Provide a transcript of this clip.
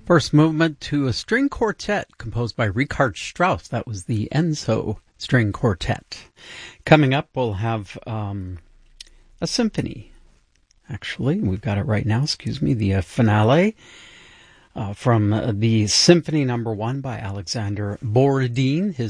First movement to a string quartet composed by Richard Strauss. That was the Enzo String Quartet. Coming up, we'll have a symphony. Actually, we've got it right now. The finale from the Symphony No. 1 by Alexander Borodin.